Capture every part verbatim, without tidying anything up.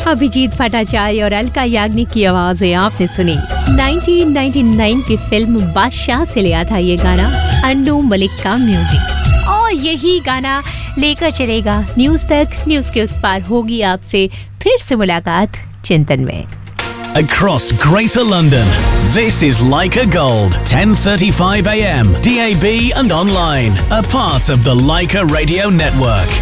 अभिजीत भट्टाचार्य और अलका याग्निक की आवाजें आपने सुनी। नाइनटीन नाइंटी नाइन की फिल्म बादशाह से लिया था ये गाना, अन्नू मलिक का म्यूजिक। और यही गाना लेकर चलेगा न्यूज तक। न्यूज के उस पार होगी आपसे फिर से मुलाकात चिंतन में। Across Greater London, this is Leica Gold, ten thirty-five a m, D A B and online, a part of the Leica Radio Network.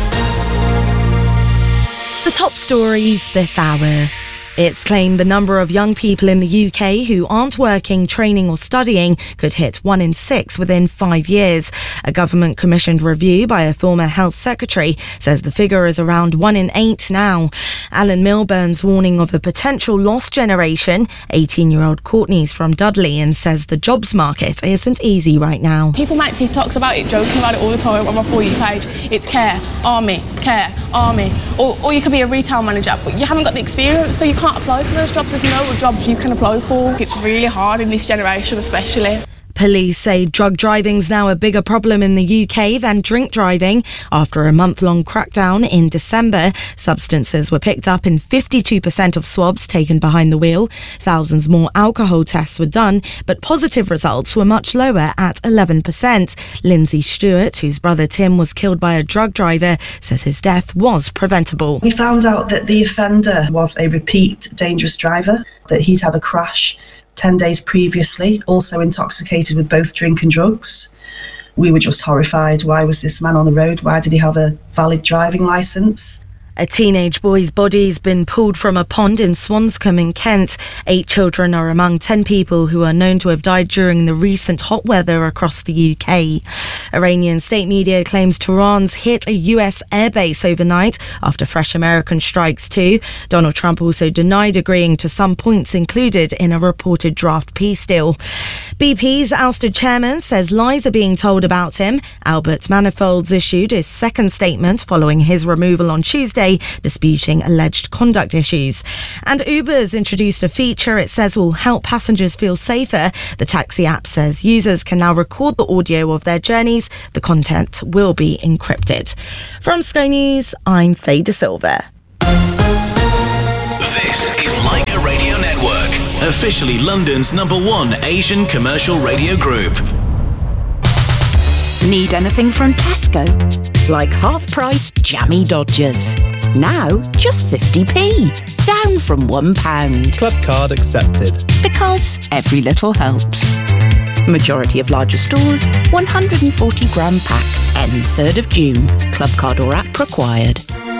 The top stories this hour. It's claimed the number of young people in the U K who aren't working, training or studying could hit one in six within five years. A government-commissioned review by a former health secretary says the figure is around one in eight now. Alan Milburn's warning of a potential lost generation. eighteen-year-old Courtney's from Dudley and says the jobs market isn't easy right now. People make TikToks about it, joking about it all the time on my For You page. It's care, army, care, army. Or, or you could be a retail manager, but you haven't got the experience, so you can't apply for those jobs. There's no jobs you can apply for. It's really hard in this generation especially. Police say drug driving's now a bigger problem in the U K than drink driving. After a month-long crackdown in December, substances were picked up in fifty-two percent of swabs taken behind the wheel. Thousands more alcohol tests were done, but positive results were much lower at eleven percent. Lindsay Stewart, whose brother Tim was killed by a drug driver, says his death was preventable. We found out that the offender was a repeat dangerous driver, that he'd had a crash ten days previously, also intoxicated with both drink and drugs. We were just horrified. Why was this man on the road? Why did he have a valid driving licence? A teenage boy's body's been pulled from a pond in Swanscombe in Kent. Eight children are among ten people who are known to have died during the recent hot weather across the U K. Iranian state media claims Tehran's hit a U S airbase overnight after fresh American strikes too. Donald Trump also denied agreeing to some points included in a reported draft peace deal. B P's ousted chairman says lies are being told about him. Albert Manifold's issued his second statement following his removal on Tuesday, disputing alleged conduct issues. And Uber's introduced a feature it says will help passengers feel safer. The taxi app says users can now record the audio of their journeys. The content will be encrypted. From Sky News, I'm Faye De Silva. This is Leica Radio Network, officially London's number one Asian commercial radio group. Need anything from Tesco? Like half-price jammy Dodgers. Now just fifty p, down from one pound. Club card accepted. Because every little helps. Majority of larger stores, one hundred forty gram pack, ends third of June. Club card or app required.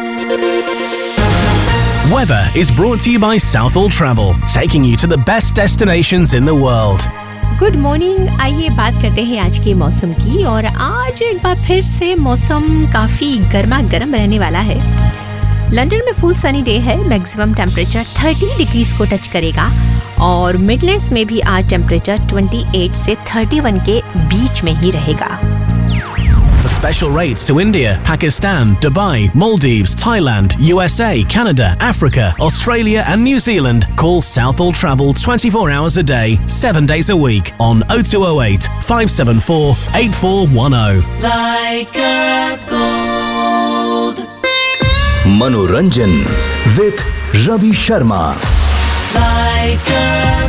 Weather is brought to you by Southall Travel, taking you to the best destinations in the world. Good morning. आइए बात करते हैं आज के मौसम की। और आज एक बार फिर से मौसम काफ़ी गर्मा गर्म रहने वाला है। लंदन में फुल सनी डे है। मैक्सिमम टेम्परेचर तीस डिग्रीज को टच करेगा और मिडलैंड्स में भी आज टेम्परेचर अट्ठाईस से इकतीस के बीच में ही रहेगा। For special rates to India, Pakistan, Dubai, Maldives, Thailand, U S A, Canada, Africa, Australia and New Zealand, call Southall Travel twenty-four hours a day, seven days a week on oh two oh eight, five seven four, eight four one oh. Leica Gold. Manoranjan with Ravi Sharma. Leica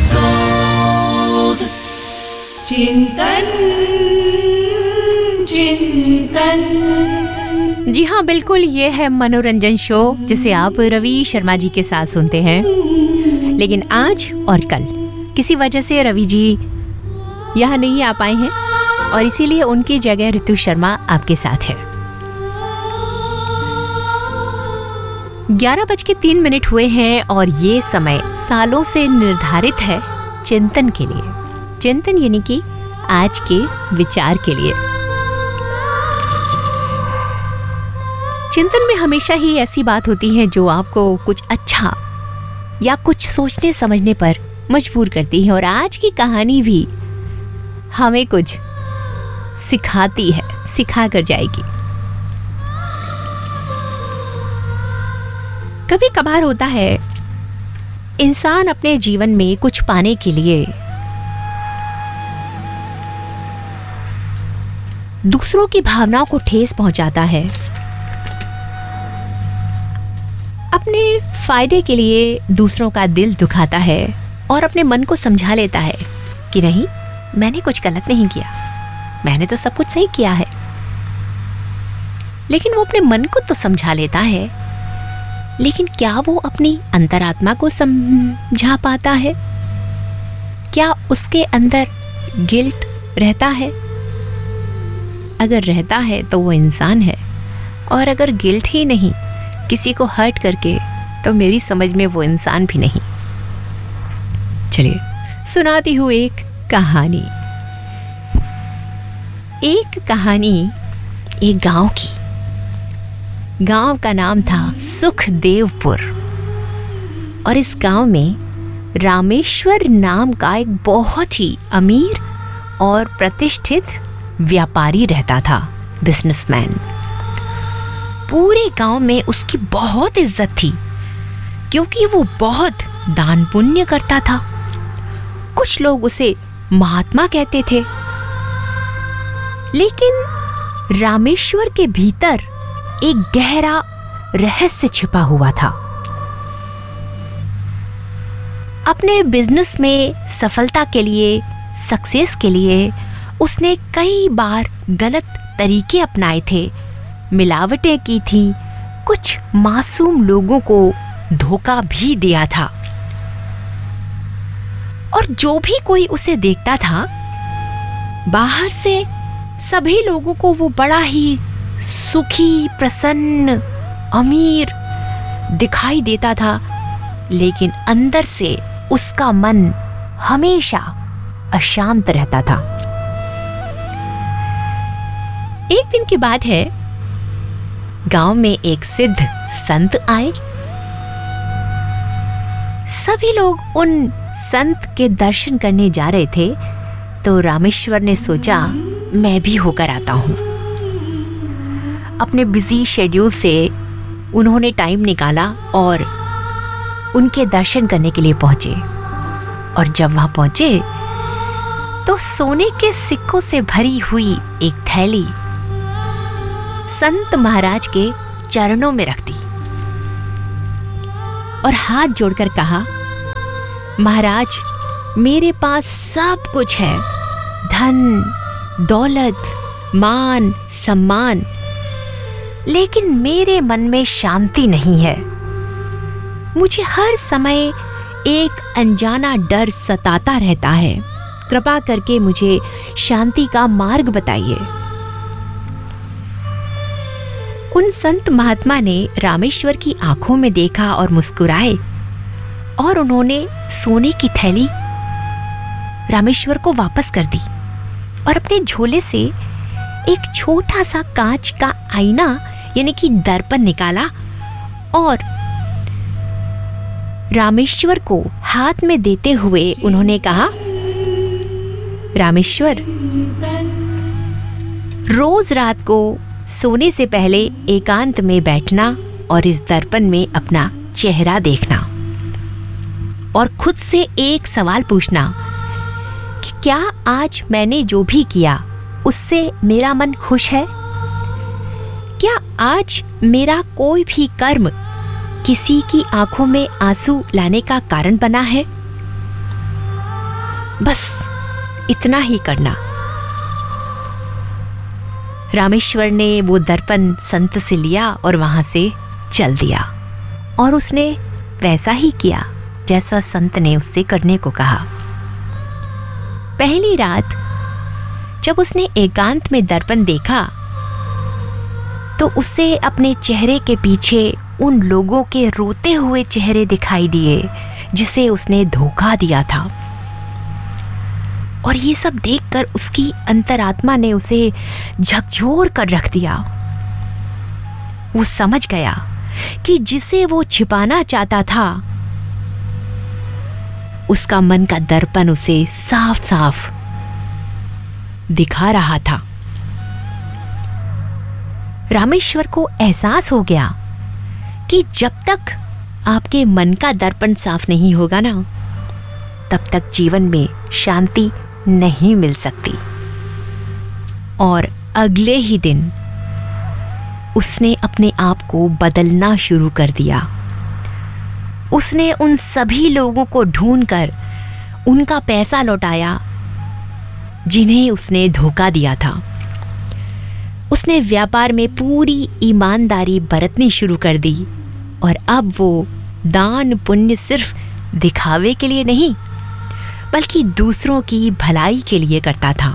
Gold. Chintan चिंतन। जी हाँ, बिल्कुल, ये है मनोरंजन show जिसे आप रवि शर्मा जी के साथ सुनते हैं। लेकिन आज और कल किसी वजह से रवि जी यहाँ नहीं आ पाए हैं और इसीलिए उनकी जगह ऋतु शर्मा आपके साथ है। ग्यारह बज के तीन मिनट हुए हैं और ये समय सालों से निर्धारित है चिंतन के लिए। चिंतन यानी कि आज के विचार के लिए। चिंतन में हमेशा ही ऐसी बात होती है जो आपको कुछ अच्छा या कुछ सोचने समझने पर मजबूर करती है। और आज की कहानी भी हमें कुछ सिखाती है, सिखा कर जाएगी। कभी कभार होता है इंसान अपने जीवन में कुछ पाने के लिए दूसरों की भावनाओं को ठेस पहुंचाता है, अपने फायदे के लिए दूसरों का दिल दुखाता है और अपने मन को समझा लेता है कि नहीं, मैंने कुछ गलत नहीं किया, मैंने तो सब कुछ सही किया है। लेकिन वो अपने मन को तो समझा लेता है, लेकिन क्या वो अपनी अंतरात्मा को समझा पाता है? क्या उसके अंदर गिल्ट रहता है? अगर रहता है तो वो इंसान है, और अगर गिल्ट ही नहीं किसी को हर्ट करके, तो मेरी समझ में वो इंसान भी नहीं। चलिए सुनाती हूँ एक कहानी। एक कहानी एक गांव की। गांव का नाम था सुखदेवपुर, और इस गांव में रामेश्वर नाम का एक बहुत ही अमीर और प्रतिष्ठित व्यापारी रहता था, बिजनेसमैन। पूरे गांव में उसकी बहुत इज्जत थी, क्योंकि वो बहुत दान पुण्य करता था। कुछ लोग उसे महात्मा कहते थे। लेकिन रामेश्वर के भीतर एक गहरा रहस्य छिपा हुआ था। अपने बिजनेस में सफलता के लिए, सक्सेस के लिए उसने कई बार गलत तरीके अपनाए थे, मिलावटें की थी, कुछ मासूम लोगों को धोखा भी दिया था। और जो भी कोई उसे देखता था, बाहर से सभी लोगों को वो बड़ा ही सुखी, प्रसन्न, अमीर दिखाई देता था, लेकिन अंदर से उसका मन हमेशा अशांत रहता था। एक दिन की बात है, गांव में एक सिद्ध संत आए। सभी लोग उन संत के दर्शन करने जा रहे थे, तो रामेश्वर ने सोचा मैं भी होकर आता हूं। अपने बिजी शेड्यूल से उन्होंने टाइम निकाला और उनके दर्शन करने के लिए पहुंचे। और जब वहां पहुंचे तो सोने के सिक्कों से भरी हुई एक थैली संत महाराज के चरणों में रख दी और हाथ जोड़कर कहा, महाराज, मेरे पास सब कुछ है, धन, दौलत, मान, सम्मान, लेकिन मेरे मन में शांति नहीं है। मुझे हर समय एक अनजाना डर सताता रहता है। कृपा करके मुझे शांति का मार्ग बताइए। उन संत महात्मा ने रामेश्वर की आंखों में देखा और मुस्कुराए, और उन्होंने सोने की थैली रामेश्वर को वापस कर दी और अपने झोले से एक छोटा सा कांच का आईना यानी कि दर्पण निकाला और रामेश्वर को हाथ में देते हुए उन्होंने कहा, रामेश्वर, रोज रात को सोने से पहले एकांत में बैठना और इस दर्पण में अपना चेहरा देखना और खुद से एक सवाल पूछना कि क्या आज मैंने जो भी किया उससे मेरा मन खुश है? क्या आज मेरा कोई भी कर्म किसी की आंखों में आंसू लाने का कारण बना है? बस इतना ही करना। रामेश्वर ने वो दर्पण संत से लिया और वहां से चल दिया, और उसने वैसा ही किया जैसा संत ने उससे करने को कहा। पहली रात जब उसने एकांत में दर्पण देखा तो उसे अपने चेहरे के पीछे उन लोगों के रोते हुए चेहरे दिखाई दिए जिसे उसने धोखा दिया था। और ये सब देखकर उसकी अंतरात्मा ने उसे झकझोर कर रख दिया। वो समझ गया कि जिसे वो छिपाना चाहता था उसका मन का दर्पण उसे साफ साफ दिखा रहा था। रामेश्वर को एहसास हो गया कि जब तक आपके मन का दर्पण साफ नहीं होगा ना, तब तक जीवन में शांति नहीं मिल सकती। और अगले ही दिन उसने अपने आप को बदलना शुरू कर दिया। उसने उन सभी लोगों को ढूंढकर उनका पैसा लौटाया जिन्हें उसने धोखा दिया था। उसने व्यापार में पूरी ईमानदारी बरतनी शुरू कर दी और अब वो दान पुण्य सिर्फ दिखावे के लिए नहीं बल्कि दूसरों की भलाई के लिए करता था।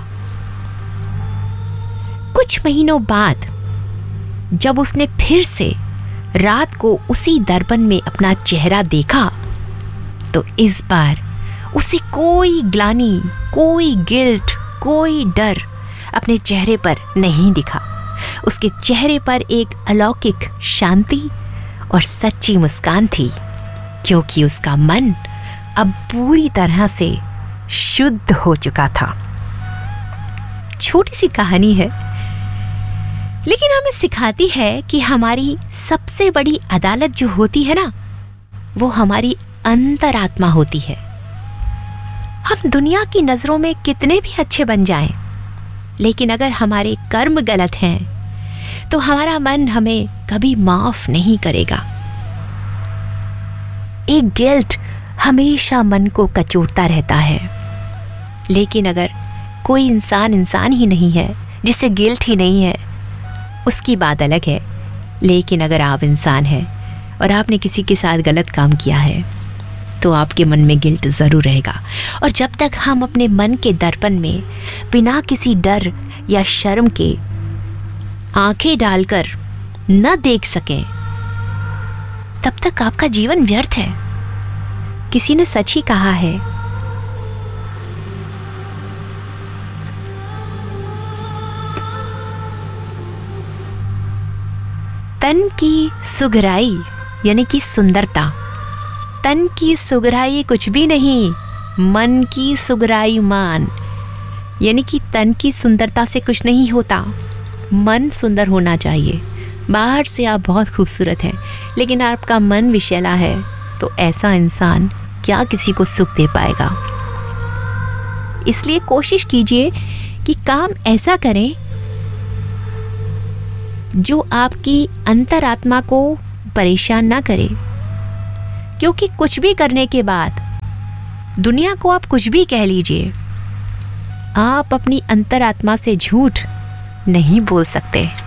कुछ महीनों बाद जब उसने फिर से रात को उसी दर्पण में अपना चेहरा देखा तो इस बार उसे कोई ग्लानि, कोई गिल्ट, कोई डर अपने चेहरे पर नहीं दिखा। उसके चेहरे पर एक अलौकिक शांति और सच्ची मुस्कान थी, क्योंकि उसका मन अब पूरी तरह से शुद्ध हो चुका था। छोटी सी कहानी है, लेकिन हमें सिखाती है कि हमारी सबसे बड़ी अदालत जो होती है ना, वो हमारी अंतरात्मा होती है। हम दुनिया की नजरों में कितने भी अच्छे बन जाएं, लेकिन अगर हमारे कर्म गलत हैं तो हमारा मन हमें कभी माफ नहीं करेगा। एक गिल्ट हमेशा मन को कचोटता रहता है, लेकिन अगर कोई इंसान इंसान ही नहीं है जिसे गिल्ट ही नहीं है, उसकी बात अलग है। लेकिन अगर आप इंसान हैं और आपने किसी के साथ गलत काम किया है तो आपके मन में गिल्ट ज़रूर रहेगा। और जब तक हम अपने मन के दर्पण में बिना किसी डर या शर्म के आंखें डालकर न देख सकें, तब तक आपका जीवन व्यर्थ है। किसी ने सच ही कहा है, तन की सुगराई यानी कि सुंदरता, तन की सुगराई कुछ भी नहीं, मन की सुगराई मान। यानी कि तन की सुंदरता से कुछ नहीं होता, मन सुंदर होना चाहिए। बाहर से आप बहुत खूबसूरत हैं, लेकिन आपका मन विषैला है, तो ऐसा इंसान क्या किसी को सुख दे पाएगा। इसलिए कोशिश कीजिए कि काम ऐसा करें जो आपकी अंतरात्मा को परेशान ना करे, क्योंकि कुछ भी करने के बाद दुनिया को आप कुछ भी कह लीजिए, आप अपनी अंतरात्मा से झूठ नहीं बोल सकते।